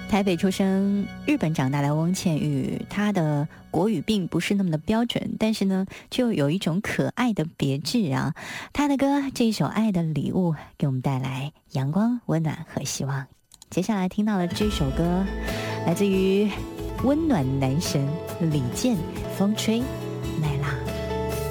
台北出生、日本长大的翁倩玉，她的国语并不是那么的标准，但是呢，就有一种可爱的别致啊。她的歌这一首《爱的礼物》给我们带来阳光、温暖和希望。接下来听到的这首歌，来自于温暖男神李健，《风吹》。